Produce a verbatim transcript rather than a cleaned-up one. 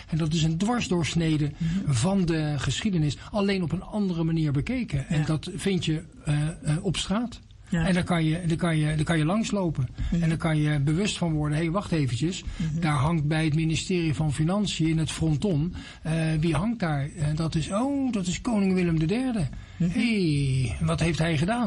En dat is een dwarsdoorsnede mm-hmm. van de geschiedenis. Alleen op een andere manier bekeken. Ja. En dat vind je uh, uh, op straat. Ja. En dan kan je, dan kan je, dan kan je langslopen. Mm-hmm. En dan kan je bewust van worden. Hé, hey, wacht eventjes. Mm-hmm. Daar hangt bij het ministerie van Financiën in het fronton. Uh, wie hangt daar? Uh, dat is, oh, dat is koning Willem de derde. Mm-hmm. Hé, hey, wat heeft hij gedaan?